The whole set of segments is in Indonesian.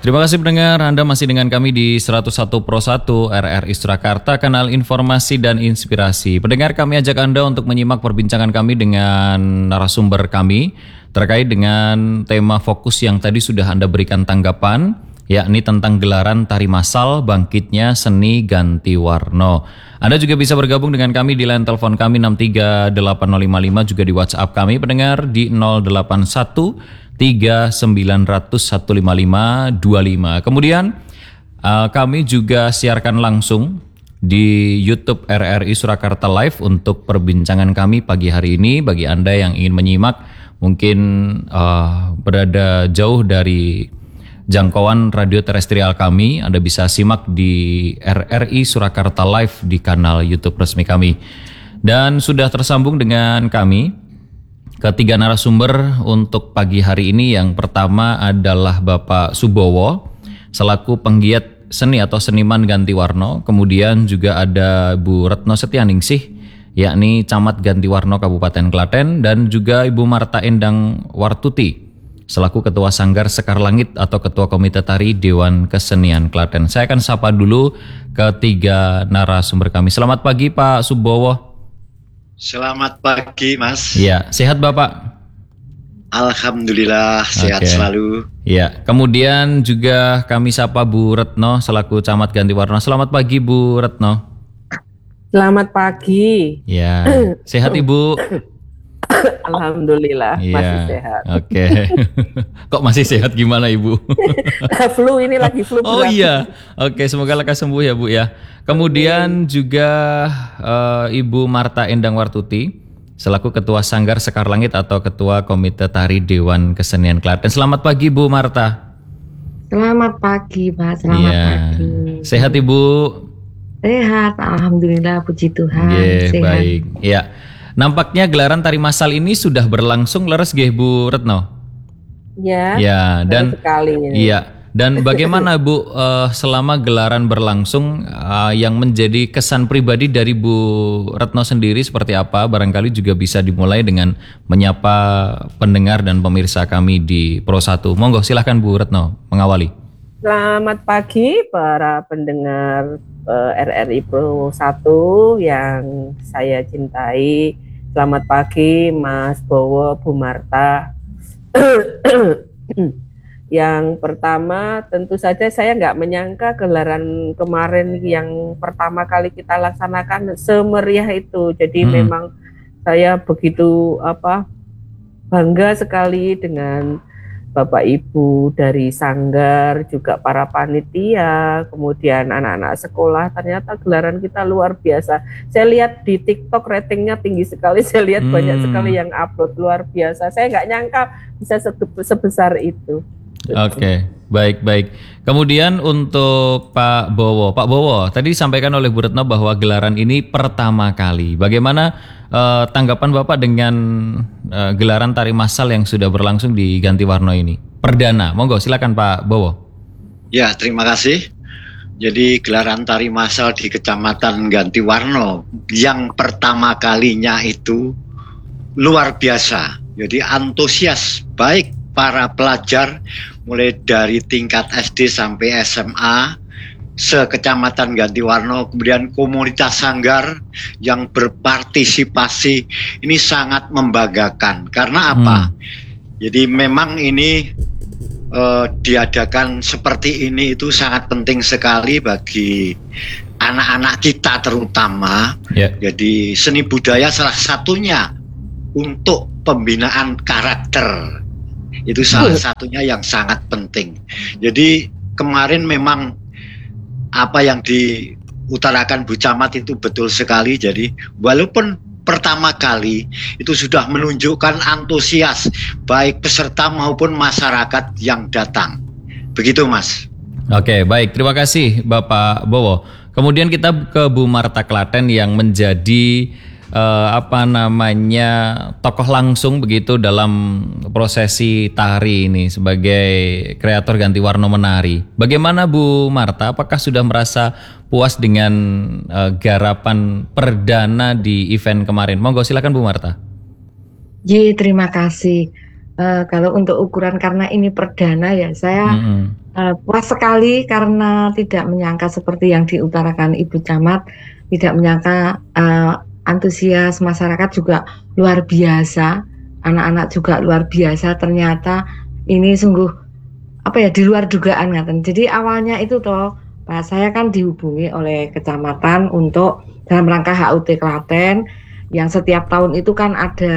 Terima kasih pendengar, Anda masih dengan kami di 101 Pro 1 RRI Surakarta, kanal informasi dan inspirasi. Pendengar, kami ajak Anda untuk menyimak perbincangan kami dengan narasumber kami terkait dengan tema fokus yang tadi sudah Anda berikan tanggapan, yakni tentang gelaran tari massal bangkitnya seni ganti warna. Anda juga bisa bergabung dengan kami di line telepon kami 6380555, juga di WhatsApp kami pendengar di 081 390015525. Kemudian kami juga siarkan langsung di YouTube RRI Surakarta Live untuk perbincangan kami pagi hari ini. Bagi Anda yang ingin menyimak, mungkin berada jauh dari jangkauan radio terestrial kami, Anda bisa simak di RRI Surakarta Live di kanal YouTube resmi kami. Dan sudah tersambung dengan kami ketiga narasumber untuk pagi hari ini. Yang pertama adalah Bapak Subowo selaku penggiat seni atau seniman ganti warna. Kemudian juga ada Bu Retno Setianingsih, yakni Camat Ganti Warna Kabupaten Klaten, dan juga Ibu Marta Endang Wartuti selaku Ketua Sanggar Sekar Langit atau Ketua Komite Tari Dewan Kesenian Klaten. Saya akan sapa dulu ketiga narasumber kami. Selamat pagi Pak Subowo. Selamat pagi Mas. Iya, sehat Bapak? Alhamdulillah sehat selalu. Iya, kemudian juga kami sapa Bu Retno selaku Camat Ganti Warna. Selamat pagi Bu Retno. Selamat pagi. Iya, sehat Ibu? Alhamdulillah masih sehat. Oke. Kok masih sehat gimana Ibu? Flu ini lagi flu. Oh iya. Oke, semoga lekas sembuh ya Bu ya. Kemudian juga Ibu Marta Endang Wartuti selaku Ketua Sanggar Sekar Langit atau Ketua Komite Tari Dewan Kesenian Klaten. Selamat pagi Bu Marta. Selamat pagi Pak. Selamat pagi. Sehat Ibu? Sehat, alhamdulillah, puji Tuhan. Sehat. Baik. Ya. Nampaknya gelaran tari massal ini sudah berlangsung leres nggih Bu Retno? Ya. Ya, dan sekali. Iya. Dan bagaimana Bu selama gelaran berlangsung yang menjadi kesan pribadi dari Bu Retno sendiri seperti apa? Barangkali juga bisa dimulai dengan menyapa pendengar dan pemirsa kami di Pro 1. Monggo silahkan Bu Retno mengawali. Selamat pagi para pendengar RRI Pro 1 yang saya cintai. Selamat pagi Mas Bowo, Bu Marta. Yang pertama tentu saja saya nggak menyangka gelaran kemarin yang pertama kali kita laksanakan semeriah itu. Jadi memang saya begitu bangga sekali dengan Bapak Ibu dari Sanggar, juga para panitia, kemudian anak-anak sekolah. Ternyata gelaran kita luar biasa. Saya lihat di TikTok ratingnya tinggi sekali. Saya lihat banyak sekali yang upload, luar biasa. Saya nggak nyangka bisa sebesar itu. Oke, baik. Kemudian untuk Pak Bowo. Pak Bowo, tadi disampaikan oleh Bu Retno bahwa gelaran ini pertama kali. Bagaimana tanggapan Bapak dengan gelaran tari massal yang sudah berlangsung di Ganti Warna ini? Perdana, monggo silakan Pak Bowo. Ya, terima kasih. Jadi gelaran tari massal di Kecamatan Ganti Warna yang pertama kalinya itu luar biasa. Jadi antusias baik para pelajar mulai dari tingkat SD sampai SMA se-Kecamatan Ganti Warna, kemudian komunitas sanggar yang berpartisipasi, ini sangat membanggakan. Karena apa? Jadi memang ini diadakan seperti ini itu sangat penting sekali bagi anak-anak kita terutama. Jadi seni budaya salah satunya untuk pembinaan karakter. Itu salah satunya yang sangat penting. Jadi kemarin memang apa yang diutarakan Bu Camat itu betul sekali. Jadi walaupun pertama kali itu sudah menunjukkan antusias baik peserta maupun masyarakat yang datang. Begitu Mas. Oke, baik. Terima kasih Bapak Bowo. Kemudian kita ke Bu Marta Klaten yang menjadi tokoh langsung begitu dalam prosesi tari ini sebagai kreator ganti warna menari. Bagaimana Bu Marta? Apakah sudah merasa puas dengan garapan perdana di event kemarin? Monggo silakan Bu Marta. Terima kasih. Kalau untuk ukuran karena ini perdana ya saya puas sekali karena tidak menyangka seperti yang diutarakan Ibu Camat, tidak menyangka antusias masyarakat juga luar biasa, anak-anak juga luar biasa. Ternyata ini sungguh di luar dugaan ngaten. Jadi awalnya itu toh Pak, saya kan dihubungi oleh kecamatan untuk dalam rangka HUT Klaten yang setiap tahun itu kan ada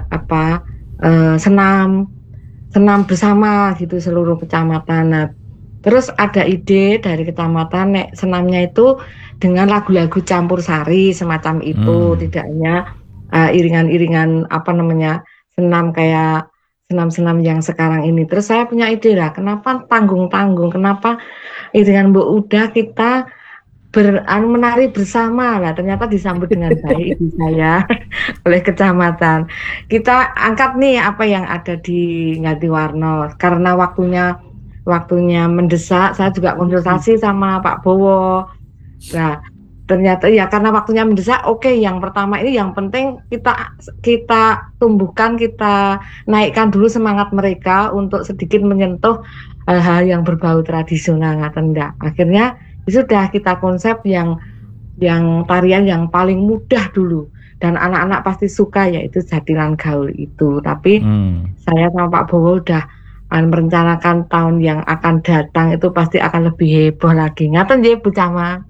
senam bersama gitu seluruh kecamatan. Nah, terus ada ide dari kecamatan senamnya itu dengan lagu-lagu campur sari semacam itu, tidak hanya iringan-iringan senam kayak senam-senam yang sekarang ini. Terus saya punya ide lah, kenapa tanggung-tanggung, kenapa iringan Mbok Uda kita menari bersama lah. Ternyata disambut dengan baik ibu saya oleh kecamatan. Kita angkat nih apa yang ada di Gantiwarna karena waktunya mendesak. Saya juga konsultasi sama Pak Bowo. Nah, ternyata ya karena waktunya mendesak. Oke, yang pertama ini yang penting kita tumbuhkan, kita naikkan dulu semangat mereka untuk sedikit menyentuh hal-hal yang berbau tradisional ngaten ndak. Akhirnya sudah kita konsep yang tarian yang paling mudah dulu dan anak-anak pasti suka, yaitu Jatilan Gaul itu. Tapi saya sama Pak Bowo udah merencanakan tahun yang akan datang itu pasti akan lebih heboh lagi. Ngaten ya Bu Camat.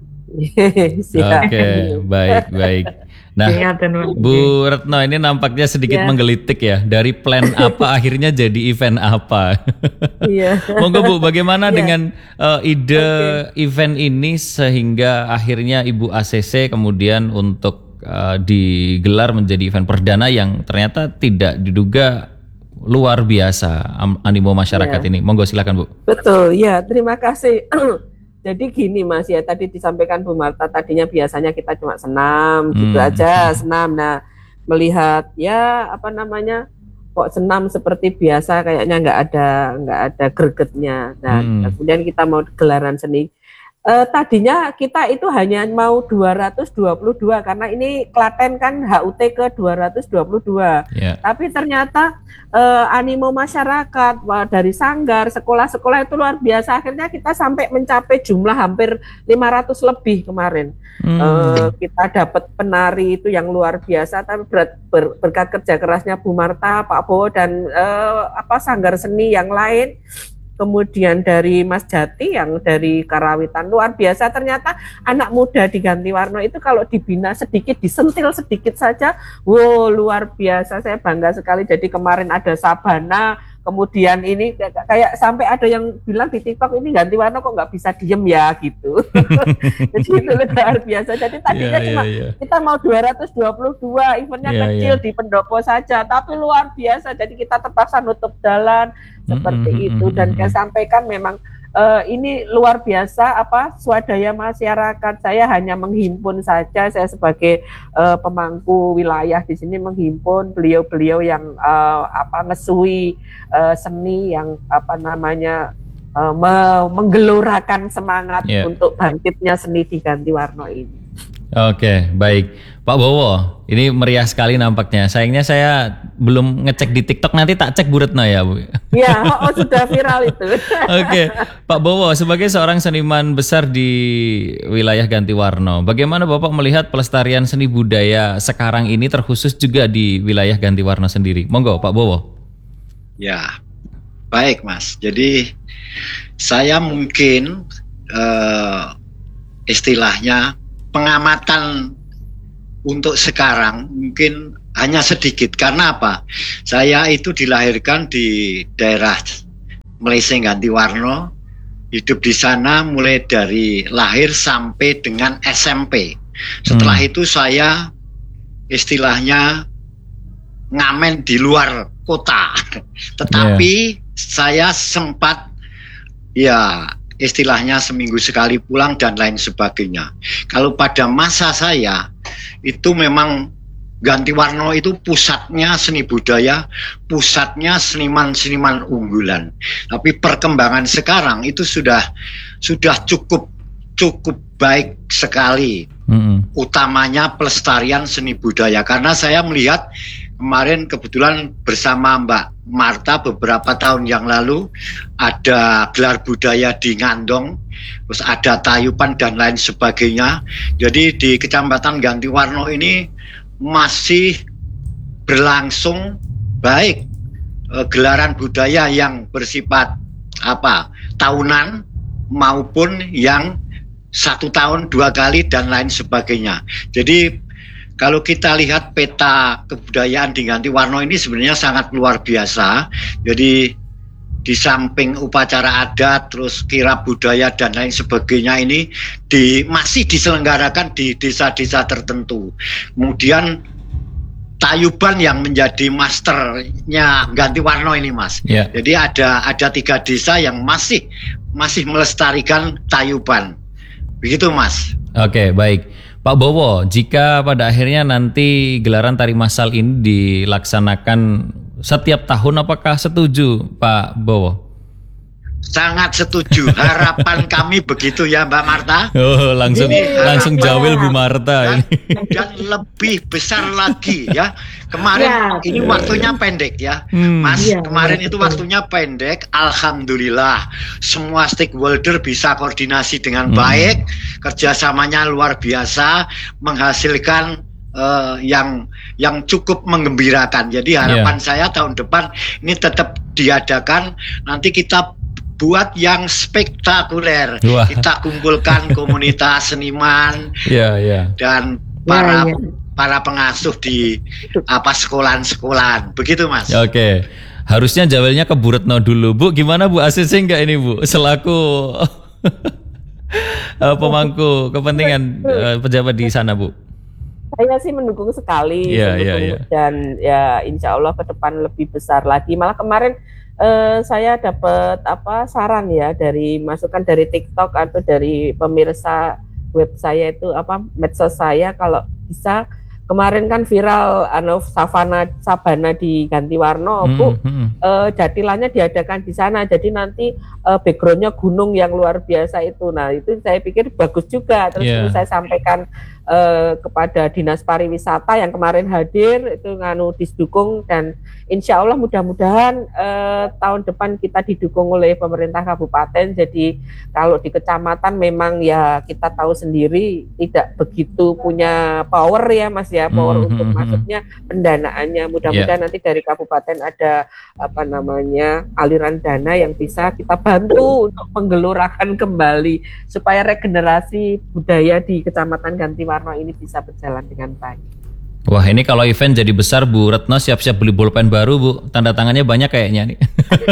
Oke, baik. Nah, Bu Retno ini nampaknya sedikit menggelitik ya. Dari plan apa akhirnya jadi event apa? Monggo Bu, bagaimana dengan ide event ini sehingga akhirnya Ibu ACC kemudian untuk digelar menjadi event perdana yang ternyata tidak diduga luar biasa animo masyarakat ini. Monggo silakan Bu. Betul, ya terima kasih. Jadi gini Mas ya, tadi disampaikan Bu Marta, tadinya biasanya kita cuma senam gitu aja, senam. Nah, melihat kok senam seperti biasa kayaknya nggak ada gregetnya. Nah, kemudian kita mau gelaran seni. Tadinya kita itu hanya mau 222 karena ini Klaten kan HUT ke 222. Tapi ternyata animo masyarakat dari sanggar, sekolah-sekolah itu luar biasa. Akhirnya kita sampai mencapai jumlah hampir 500 lebih kemarin. Kita dapat penari itu yang luar biasa, tapi berkat kerja kerasnya Bu Marta, Pak Bowo dan sanggar seni yang lain. Kemudian dari Mas Jati yang dari Karawitan, luar biasa. Ternyata anak muda di Gantiwarna itu kalau dibina sedikit, disentil sedikit saja, wow luar biasa. Saya bangga sekali. Jadi kemarin ada Sabana, kemudian ini kayak sampai ada yang bilang di TikTok, ini Gantiwarna kok nggak bisa diem ya gitu. Jadi itu luar biasa. Jadi tadinya kita mau 222, eventnya kecil di pendopo saja, tapi luar biasa. Jadi kita terpaksa nutup jalan seperti itu, dan saya sampaikan memang ini luar biasa swadaya masyarakat. Saya hanya menghimpun saja, saya sebagai pemangku wilayah di sini menghimpun beliau-beliau yang ngesui seni yang menggelorakan semangat untuk bangkitnya seni di Gantiwarna ini. Oke, baik. Pak Bowo, ini meriah sekali nampaknya. Sayangnya saya belum ngecek di TikTok, nanti tak cek Bu Retno ya Bu. Ya, sudah viral itu. Oke, Pak Bowo, sebagai seorang seniman besar di wilayah Gantiwarna, bagaimana Bapak melihat pelestarian seni budaya sekarang ini terkhusus juga di wilayah Gantiwarna sendiri? Monggo Pak Bowo. Ya, baik Mas. Jadi saya mungkin istilahnya pengamatan untuk sekarang mungkin hanya sedikit. Karena apa? Saya itu dilahirkan di daerah Mleseng Gantiwarna, hidup di sana mulai dari lahir sampai dengan SMP. Setelah itu saya istilahnya ngamen di luar kota. Tetapi saya sempat istilahnya seminggu sekali pulang dan lain sebagainya. Kalau pada masa saya itu memang Gantiwarna itu pusatnya seni budaya, pusatnya seniman-seniman unggulan. Tapi perkembangan sekarang itu sudah cukup baik sekali. Utamanya pelestarian seni budaya, karena saya melihat kemarin kebetulan bersama Mbak Marta beberapa tahun yang lalu ada gelar budaya di Ngandong, terus ada tayuban dan lain sebagainya. Jadi di Kecamatan Gantiwarno ini masih berlangsung baik gelaran budaya yang bersifat tahunan maupun yang 1 tahun 2 kali dan lain sebagainya. Jadi kalau kita lihat peta kebudayaan di Gantiwarno ini sebenarnya sangat luar biasa. Jadi di samping upacara adat, terus kirab budaya dan lain sebagainya ini masih diselenggarakan di desa-desa tertentu. Kemudian tayuban yang menjadi masternya Gantiwarno ini, Mas. Yeah. Jadi ada 3 desa yang masih melestarikan tayuban. Begitu, Mas. Oke, baik. Pak Bowo, jika pada akhirnya nanti gelaran tari massal ini dilaksanakan setiap tahun, apakah setuju, Pak Bowo? Sangat setuju. Harapan kami begitu ya, Mbak Marta. Oh, langsung jawil Bu Marta ini. Dan lebih besar lagi ya. Kemarin ini waktunya pendek ya, Mas. Kemarin itu waktunya pendek. Alhamdulillah, semua stakeholder bisa koordinasi dengan baik. Kerjasamanya luar biasa, menghasilkan yang cukup menggembirakan. Jadi harapan saya tahun depan ini tetap diadakan. Nanti kita buat yang spektakuler. Wah. Kita kumpulkan komunitas seniman dan para pengasuh di sekolahan-sekolalan. Begitu, Mas. Oke. Harusnya jawelnya ke Bu Retno dulu. Bu, gimana Bu? ACC enggak ini, Bu? Selaku pemangku kepentingan pejabat di sana, Bu. Saya sih mendukung sekali. Dan ya insya Allah ke depan lebih besar lagi. Malah kemarin saya dapat saran ya dari masukan dari TikTok atau dari pemirsa web saya itu medsos saya, kalau bisa kemarin kan viral Sabana di Gantiwarno, Bu. Jatilannya diadakan di sana. Jadi nanti backgroundnya gunung yang luar biasa itu. Nah, itu saya pikir bagus juga. Terus itu saya sampaikan kepada Dinas Pariwisata yang kemarin hadir, itu didukung, dan insya Allah mudah-mudahan tahun depan kita didukung oleh pemerintah kabupaten. Jadi kalau di kecamatan memang ya kita tahu sendiri tidak begitu punya power ya, Mas ya, power untuk maksudnya pendanaannya. Mudah-mudahan nanti dari kabupaten ada aliran dana yang bisa kita bantu untuk menggelorakan kembali supaya regenerasi budaya di Kecamatan Gantiwarno ini bisa berjalan dengan baik. Wah, ini kalau event jadi besar, Bu Retno siap-siap beli bolpen baru, Bu. Tanda tangannya banyak kayaknya nih.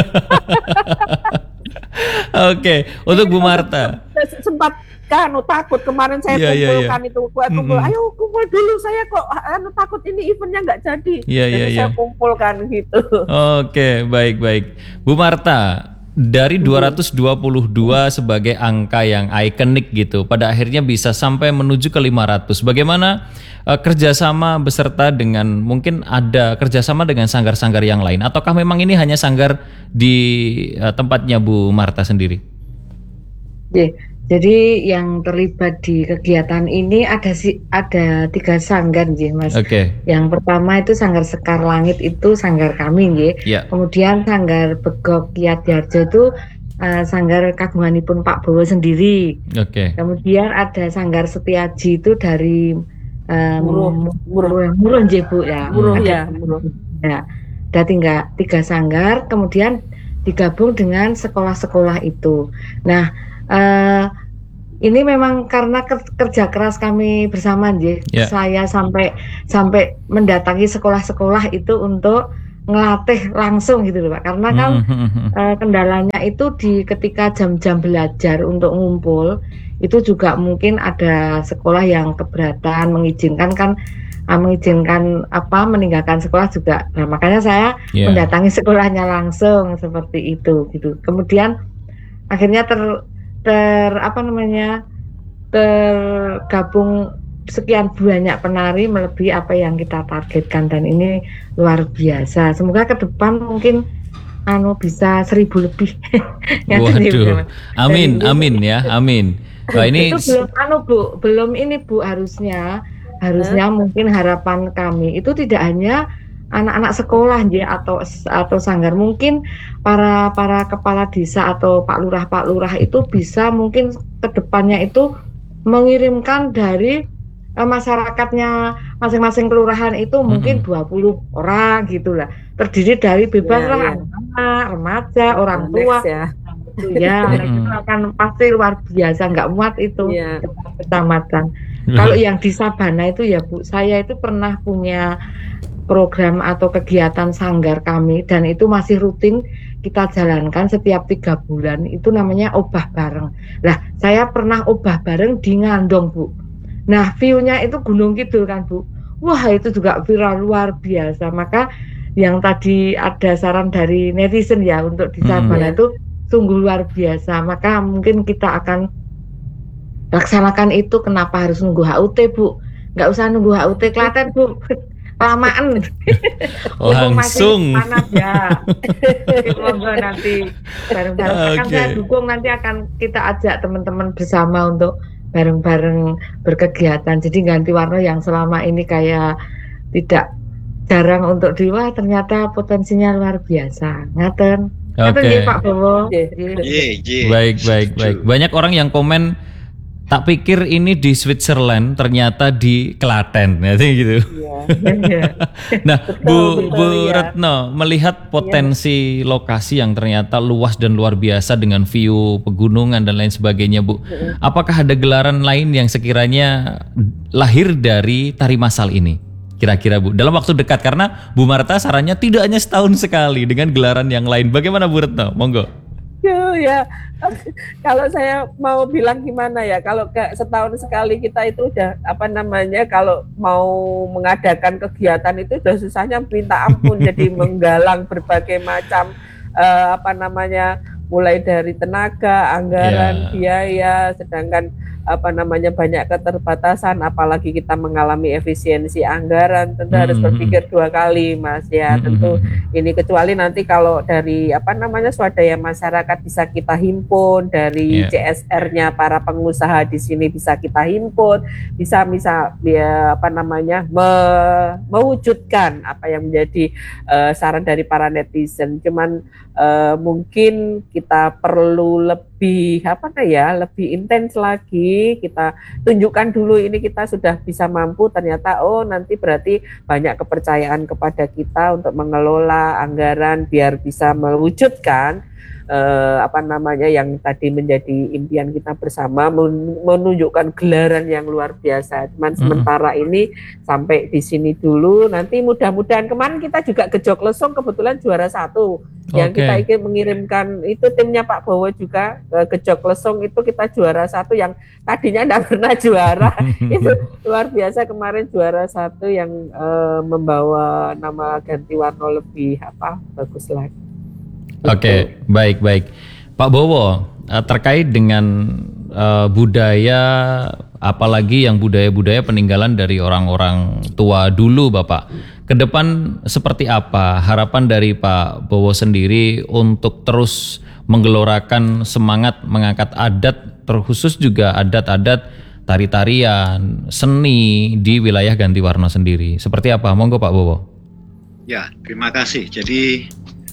Oke, untuk Bu Marta. Sempat takut kemarin saya kumpulkan itu, ayo kumpul dulu, saya kok takut ini eventnya nggak jadi. Saya kumpulkan gitu. Oke, baik. Bu Marta, dari 222 sebagai angka yang ikonik gitu, pada akhirnya bisa sampai menuju ke 500. Bagaimana kerjasama beserta dengan, mungkin ada kerjasama dengan sanggar-sanggar yang lain, ataukah memang ini hanya sanggar di tempatnya Bu Marta sendiri? Jadi yang terlibat di kegiatan ini ada 3 sanggar, Mas. Okay. Yang pertama itu Sanggar Sekar Langit, itu sanggar kami, Kemudian Sanggar Begok Kiat Diharjo itu sanggar kagunganipun Pak Bowo sendiri. Okay. Kemudian ada Sanggar Setiaji itu dari Muruh Bu ya. Muruh. Ya. Ada 3 sanggar, kemudian digabung dengan sekolah-sekolah itu. Nah, ini memang karena kerja keras kami bersama, saya sampai mendatangi sekolah-sekolah itu untuk ngelatih langsung gitu loh, Pak. Karena kan kendalanya itu ketika jam-jam belajar untuk ngumpul itu juga mungkin ada sekolah yang keberatan mengizinkan meninggalkan sekolah juga. Nah, makanya saya mendatangi sekolahnya langsung seperti itu gitu. Kemudian akhirnya tergabung sekian banyak penari melebihi apa yang kita targetkan, dan ini luar biasa. Semoga ke depan mungkin bisa 1.000 lebih. Waduh, amin ya, amin. Wah, ini itu belum ini Bu, harusnya mungkin harapan kami itu tidak hanya anak-anak sekolah ya atau sanggar, mungkin para kepala desa atau Pak Lurah itu bisa mungkin kedepannya itu mengirimkan dari masyarakatnya masing-masing kelurahan itu mungkin 20 orang gitulah, terdiri dari bebas lah anak-anak, remaja, orang tua ya. Itu akan pasti luar biasa, nggak muat itu kecamatan. Kalau yang di Sabana itu ya Bu, saya itu pernah punya program atau kegiatan sanggar kami, dan itu masih rutin kita jalankan setiap 3 bulan, itu namanya obah bareng. Nah, saya pernah obah bareng di Ngandong Bu. Nah, view-nya itu Gunung Kidul kan Bu. Wah, itu juga viral luar biasa. Maka yang tadi ada saran dari netizen ya untuk di Sabana itu sungguh luar biasa. Maka mungkin kita akan laksanakan itu. Kenapa harus nunggu HUT Bu? Nggak usah nunggu HUT Klaten Bu. Kelamaan. Langsung panas ya. Monggo nanti bareng-bareng akan saya dukung, nanti akan kita ajak teman-teman bersama untuk bareng-bareng berkegiatan. Jadi ganti warna yang selama ini kayak tidak jarang untuk ternyata potensinya luar biasa. Ngaten. Ngaten Pak Bowo. Baik. Banyak orang yang komen, tak pikir ini di Switzerland, ternyata di Klaten, ya gitu. Nah, Bu Retno, melihat potensi lokasi yang ternyata luas dan luar biasa dengan view pegunungan dan lain sebagainya, Bu. Apakah ada gelaran lain yang sekiranya lahir dari tari masal ini? Kira-kira Bu, dalam waktu dekat, karena Bu Marta sarannya tidak hanya setahun sekali dengan gelaran yang lain. Bagaimana Bu Retno? Monggo. Ya, kalau saya mau bilang gimana ya, kalau setahun sekali kita itu udah kalau mau mengadakan kegiatan itu udah susahnya minta ampun. Jadi menggalang berbagai macam mulai dari tenaga, anggaran, biaya, sedangkan banyak keterbatasan, apalagi kita mengalami efisiensi anggaran, tentu harus berpikir 2 kali Mas ya. Tentu ini kecuali nanti kalau dari swadaya masyarakat bisa kita himpun, dari CSR-nya para pengusaha di sini bisa kita himpun, bisa mewujudkan apa yang menjadi saran dari para netizen. Cuman mungkin kita perlu lebih intens lagi, kita tunjukkan dulu ini kita sudah bisa mampu, ternyata nanti berarti banyak kepercayaan kepada kita untuk mengelola anggaran biar bisa mewujudkan yang tadi menjadi impian kita bersama, menunjukkan gelaran yang luar biasa. Cuman sementara ini sampai di sini dulu, nanti mudah-mudahan kemarin kita juga ke Joglesong kebetulan juara 1. Yang kita ingin mengirimkan itu timnya Pak Bowo juga ke Joglesong, itu kita juara 1 yang tadinya tidak pernah juara. Itu luar biasa, kemarin juara 1 yang membawa nama ganti warna lebih bagus lagi. Oke, baik. Pak Bowo, terkait dengan budaya, apalagi yang budaya-budaya peninggalan dari orang-orang tua dulu, Bapak. Ke depan seperti apa harapan dari Pak Bowo sendiri untuk terus menggelorakan semangat mengangkat adat, terkhusus juga adat-adat tari-tarian, seni di wilayah Gantiwarna sendiri. Seperti apa? Monggo Pak Bowo. Ya, terima kasih. Jadi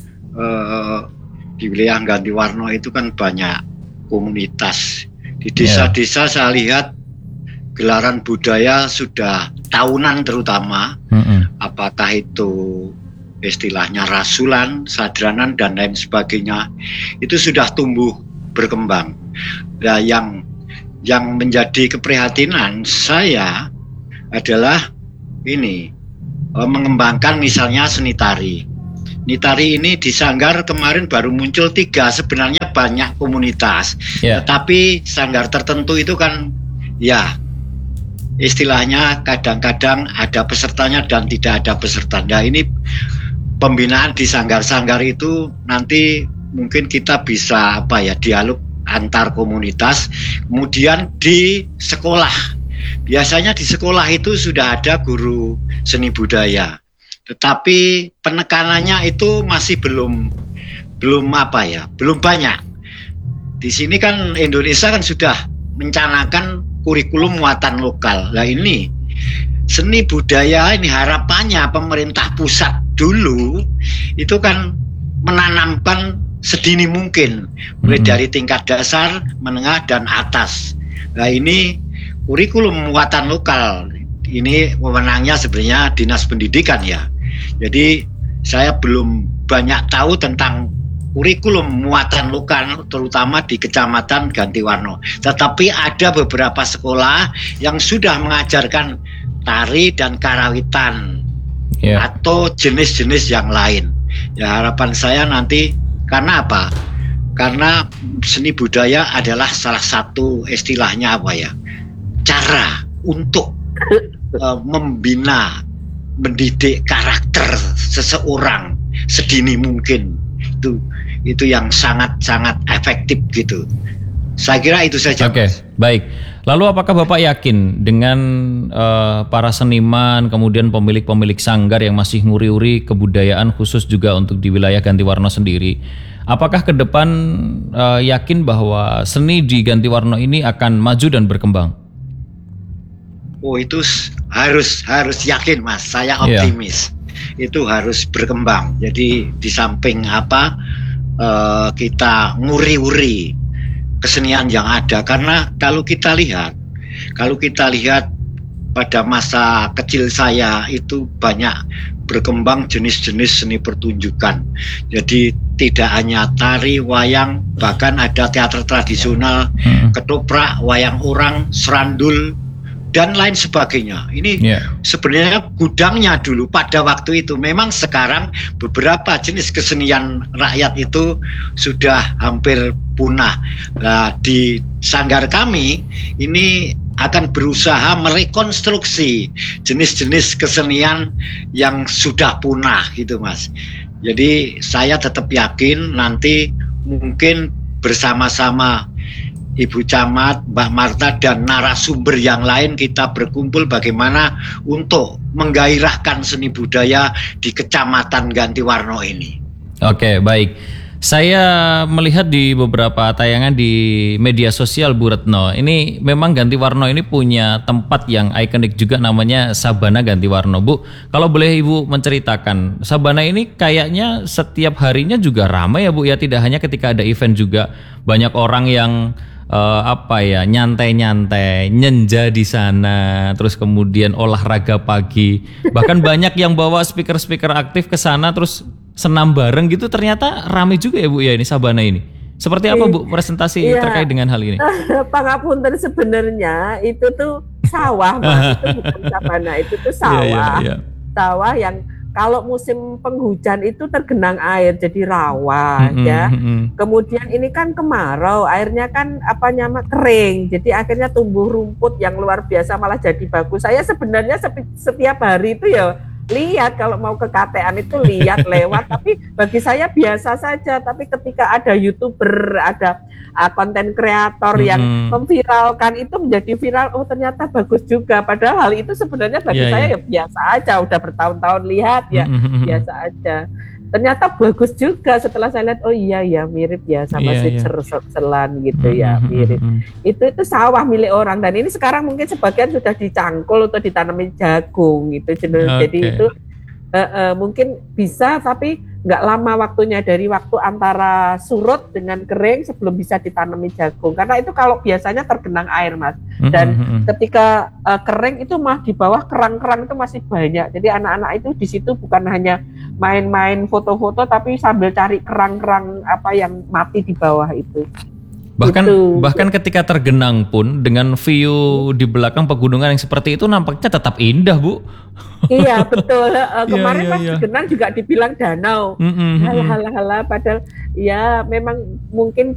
di wilayah Gantiwarna itu kan banyak komunitas. Di desa-desa saya lihat gelaran budaya sudah tahunan terutama, apakah itu istilahnya rasulan, sadranan dan lain sebagainya, itu sudah tumbuh berkembang. Nah, yang menjadi keprihatinan saya adalah ini, mengembangkan misalnya seni tari. Seni tari ini di Sanggar kemarin baru muncul 3, sebenarnya banyak komunitas, tetapi sanggar tertentu itu kan ya istilahnya kadang-kadang ada pesertanya dan tidak ada peserta. Nah, ini pembinaan di sanggar-sanggar itu nanti mungkin kita bisa dialog antar komunitas. Kemudian di sekolah, biasanya di sekolah itu sudah ada guru seni budaya, tetapi penekanannya itu masih belum banyak. Di sini kan Indonesia kan sudah mencanangkan kurikulum muatan lokal. Nah, ini seni budaya ini harapannya pemerintah pusat dulu itu kan menanamkan sedini mungkin, mulai dari tingkat dasar, menengah, dan atas. Nah ini kurikulum muatan lokal, ini wewenangnya sebenarnya Dinas Pendidikan ya. Jadi saya belum banyak tahu tentang kurikulum muatan lokal, terutama di Kecamatan Gantiwarna. Tetapi ada beberapa sekolah yang sudah mengajarkan tari dan karawitan atau jenis-jenis yang lain. Ya harapan saya nanti, karena apa? Karena seni budaya adalah salah satu istilahnya apa ya? Cara untuk membina, mendidik karakter seseorang sedini mungkin. Itu yang sangat efektif gitu. Saya kira itu saja. Oke, baik. Lalu apakah Bapak yakin dengan para seniman, kemudian pemilik-pemilik sanggar yang masih nguri-uri kebudayaan khusus juga untuk di wilayah Gantiwarna sendiri, apakah ke depan yakin bahwa seni di Gantiwarna ini akan maju dan berkembang? Oh itu harus yakin Mas, saya optimis. Itu harus berkembang. Jadi di samping kita nguri-uri kesenian yang ada, karena kalau kita lihat pada masa kecil saya itu banyak berkembang jenis-jenis seni pertunjukan. Jadi tidak hanya tari, wayang, bahkan ada teater tradisional, ketoprak, wayang orang, serandul, dan lain sebagainya. Ini sebenarnya gudangnya dulu pada waktu itu. Memang sekarang beberapa jenis kesenian rakyat itu sudah hampir punah. Nah, di sanggar kami ini akan berusaha merekonstruksi jenis-jenis kesenian yang sudah punah gitu Mas. Jadi saya tetap yakin nanti mungkin bersama-sama Ibu Camat, Mbak Marta, dan narasumber yang lain kita berkumpul bagaimana untuk menggairahkan seni budaya di Kecamatan Gantiwarna ini. Oke, baik. Saya melihat di beberapa tayangan di media sosial Bu Retno, ini memang Gantiwarna ini punya tempat yang ikonik juga namanya Sabana Gantiwarna. Bu, kalau boleh Ibu menceritakan, Sabana ini kayaknya setiap harinya juga ramai ya Bu ya, tidak hanya ketika ada event juga banyak orang yang nyantai-nyantai, nyenja di sana, terus kemudian olahraga pagi. Bahkan banyak yang bawa speaker-speaker aktif ke sana terus senam bareng gitu. Ternyata ramai juga ya Bu ya ini Sabana ini. Seperti apa Bu presentasi terkait dengan hal ini? Pangapunten, sebenarnya itu tuh sawah Mas, itu bukan Sabana, itu tuh sawah. Sawah yang kalau musim penghujan itu tergenang air jadi rawa ya. Kemudian ini kan kemarau, airnya kan kering. Jadi akhirnya tumbuh rumput yang luar biasa, malah jadi bagus. Saya sebenarnya setiap hari itu ya lihat, kalau mau ke KTN itu lihat lewat, tapi bagi saya biasa saja. Tapi ketika ada YouTuber, ada konten kreator yang memviralkan itu menjadi viral, oh ternyata bagus juga. Padahal hal itu sebenarnya bagi saya ya biasa aja, udah bertahun-tahun lihat ya biasa aja. Ternyata bagus juga setelah saya lihat, oh iya ya mirip ya sama selan gitu ya, mirip. Itu sawah milik orang, dan ini sekarang mungkin sebagian sudah dicangkul atau ditanami jagung gitu. Jadi itu mungkin bisa, tapi nggak lama waktunya, dari waktu antara surut dengan kering sebelum bisa ditanami jagung. Karena itu kalau biasanya tergenang air Mas, dan ketika kering itu mah di bawah kerang-kerang itu masih banyak. Jadi anak-anak itu di situ bukan hanya main-main foto-foto, tapi sambil cari kerang-kerang yang mati di bawah itu. Bahkan ketika tergenang pun dengan view di belakang pegunungan yang seperti itu nampaknya tetap indah Bu. Iya betul. Kemarin pas tergenang juga dibilang danau. Halah padahal ya memang mungkin